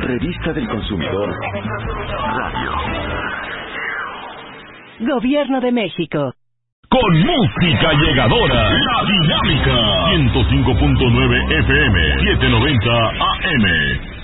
Revista del Consumidor Radio. Gobierno de México. Con música llegadora, La Dinámica, 105.9 FM, 790 AM.